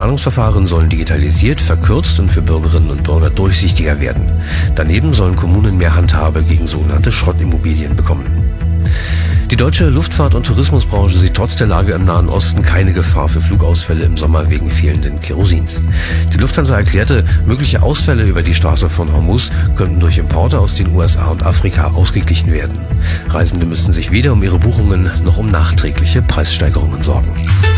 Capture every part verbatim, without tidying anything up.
Planungsverfahren sollen digitalisiert, verkürzt und für Bürgerinnen und Bürger durchsichtiger werden. Daneben sollen Kommunen mehr Handhabe gegen sogenannte Schrottimmobilien bekommen. Die deutsche Luftfahrt- und Tourismusbranche sieht trotz der Lage im Nahen Osten keine Gefahr für Flugausfälle im Sommer wegen fehlenden Kerosins. Die Lufthansa erklärte, mögliche Ausfälle über die Straße von Hormuz könnten durch Importe aus den U S A und Afrika ausgeglichen werden. Reisende müssten sich weder um ihre Buchungen noch um nachträgliche Preissteigerungen sorgen.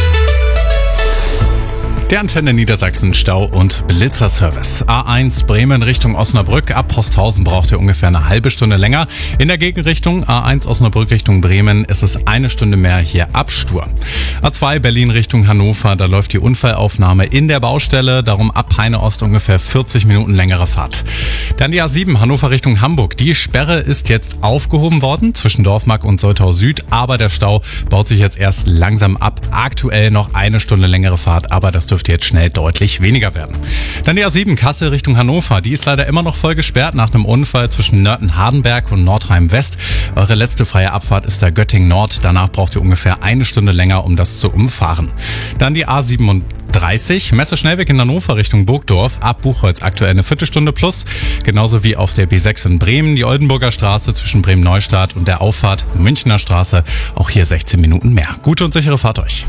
Der Antenne Niedersachsen Stau- und Blitzerservice. A eins Bremen Richtung Osnabrück. Ab Posthausen braucht ihr ungefähr eine halbe Stunde länger. In der Gegenrichtung A eins Osnabrück Richtung Bremen ist es eine Stunde mehr hier ab Stur. A zwei Berlin Richtung Hannover. Da läuft die Unfallaufnahme in der Baustelle. Darum ab Peine Ost ungefähr vierzig Minuten längere Fahrt. Dann die A sieben Hannover Richtung Hamburg. Die Sperre ist jetzt aufgehoben worden zwischen Dorfmark und Soltau Süd. Aber der Stau baut sich jetzt erst langsam ab. Aktuell noch eine Stunde längere Fahrt. Aber das dürfte jetzt schnell deutlich weniger werden. Dann die A sieben Kassel Richtung Hannover. Die ist leider immer noch voll gesperrt nach einem Unfall zwischen Nörten-Hardenberg und Nordheim West. Eure letzte freie Abfahrt ist der Göttingen Nord. Danach braucht ihr ungefähr eine Stunde länger, um das zu umfahren. Dann die A siebenunddreißig Messe-Schnellweg in Hannover Richtung Burgdorf. Ab Buchholz aktuell eine Viertelstunde plus. Genauso wie auf der B sechs in Bremen. Die Oldenburger Straße zwischen Bremen-Neustadt und der Auffahrt Münchner Straße. Auch hier sechzehn Minuten mehr. Gute und sichere Fahrt euch.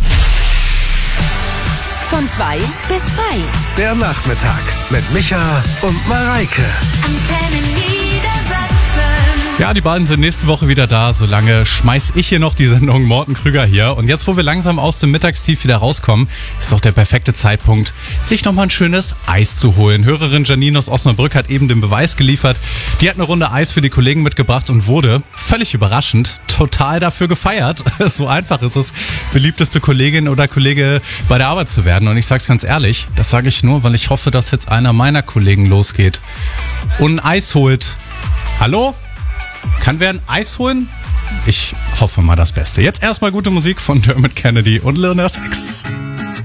Von zwei bis frei. Der Nachmittag mit Micha und Mareike. Antenne Niedersachsen. Ja, die beiden sind nächste Woche wieder da. Solange schmeiß ich hier noch die Sendung Morten Krüger hier. Und jetzt, wo wir langsam aus dem Mittagstief wieder rauskommen, ist doch der perfekte Zeitpunkt, sich nochmal ein schönes Eis zu holen. Hörerin Janine aus Osnabrück hat eben den Beweis geliefert. Die hat eine Runde Eis für die Kollegen mitgebracht und wurde, völlig überraschend, total dafür gefeiert. So einfach ist es, beliebteste Kollegin oder Kollege bei der Arbeit zu werden. Und ich sag's ganz ehrlich, das sage ich nur, weil ich hoffe, dass jetzt einer meiner Kollegen losgeht und ein Eis holt. Hallo? Kann wer ein Eis holen? Ich hoffe mal das Beste. Jetzt erstmal gute Musik von Dermot Kennedy und Lil Nas X.